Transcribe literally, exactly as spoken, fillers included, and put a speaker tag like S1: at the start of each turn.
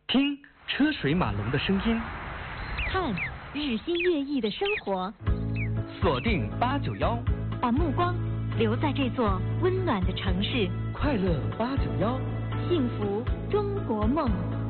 S1: 听车水马龙的声音，
S2: 看日新月异的生活，
S1: 锁定八九幺，
S2: 把目光留在这座温暖的城市。
S1: 快乐八九幺，
S2: 幸福中国梦。